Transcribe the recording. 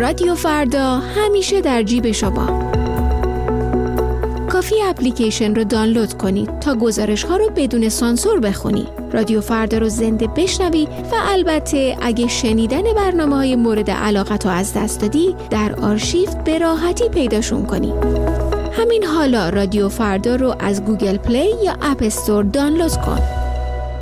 رادیو فردا همیشه در جیب شما. کافی اپلیکیشن رو دانلود کنید تا گزارش ها رو بدون سانسور بخونی. رادیو فردا رو زنده بشنوی و البته اگه شنیدن برنامه‌های مورد علاقت رو از دست دادی در آرشیو به راحتی پیداشون کنی. همین حالا رادیو فردا رو از گوگل پلی یا اپ استور دانلود کن.